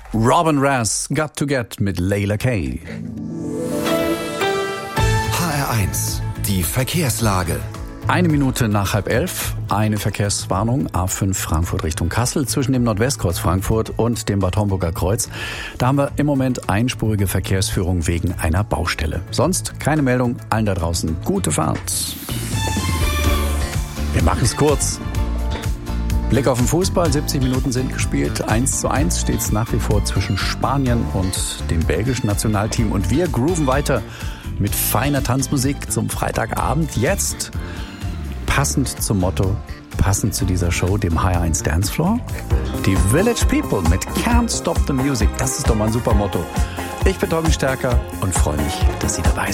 Robin Rass, Got to Get mit Layla K. HR1, die Verkehrslage. 1 Minute nach 10:30, eine Verkehrswarnung, A5 Frankfurt Richtung Kassel zwischen dem Nordwestkreuz Frankfurt und dem Bad Homburger Kreuz. Da haben wir im Moment einspurige Verkehrsführung wegen einer Baustelle. Sonst keine Meldung, allen da draußen gute Fahrt. Wir machen es kurz. Blick auf den Fußball, 70 Minuten sind gespielt. 1:1 steht es nach wie vor zwischen Spanien und dem belgischen Nationalteam. Und wir grooven weiter mit feiner Tanzmusik zum Freitagabend. Jetzt passend zum Motto, passend zu dieser Show, dem HR1 Dancefloor, die Village People mit Can't Stop the Music. Das ist doch mal ein super Motto. Ich bin Tommy Stärker und freue mich, dass Sie dabei sind.